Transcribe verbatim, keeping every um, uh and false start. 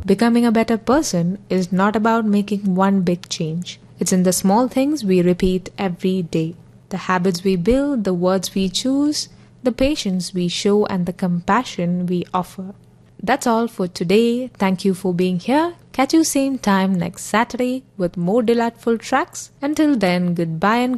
Becoming a better person is not about making one big change. It's in the small things we repeat every day. The habits we build, the words we choose, the patience we show, and the compassion we offer. That's all for today. Thank you for being here. Catch you same time next Saturday with more delightful tracks. Until then, goodbye and